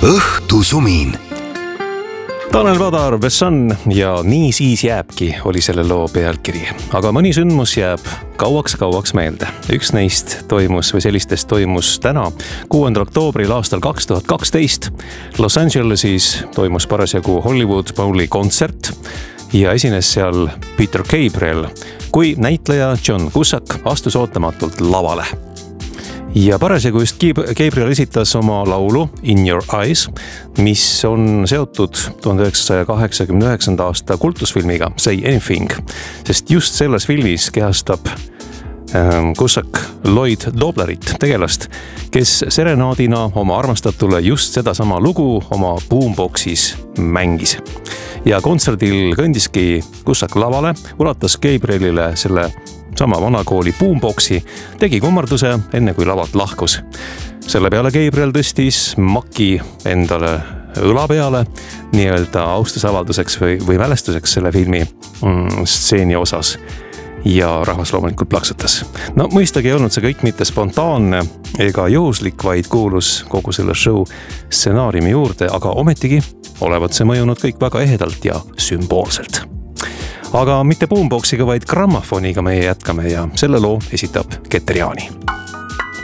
õhtusumin. Tanel Padar, The Sun ja Nii siis jääbki oli selle loo pealkiri. Aga mõni sündmus jääb kauaks meelde. Üks neist toimus või sellistest toimus täna, 6. oktoobril aastal 2012. Los Angelesis toimus parasjagu Hollywood Bowli kontsert ja esines seal Peter Gabriel, kui näitleja John Cusack astus ootamatult lavale. Ja parasjagu just Gabriel esitas oma laulu In Your Eyes, mis on seotud 1989. aasta kultusfilmiga Say Anything, sest just selles filmis kehastab Cusack Lloyd Doblerit, tegelast, kes serenaadina oma armastatule just sedasama lugu oma boomboxis mängis. Ja kontserdil kõndiski Cusack lavale, ulatas Gabrielile selle sama vanakooli boomboxi, tegi kummarduse enne kui lavalt lahkus. Selle peale Gabriel tõstis maki endale õla peale nii-öelda austusavalduseks või mälestuseks selle filmi stseeni osas ja rahvas loomulikult plaksutas. No mõistagi ei olnud see kõik mitte spontaanne ega juhuslik, vaid kuulus kogu selle show stsenaariumi juurde, aga ometigi olevat see mõjunud kõik väga ehedalt ja sümboolselt. Aga mitte boomboxiga, vaid grammafoniga meie jätkame ja selle loo esitab Keter Jaani.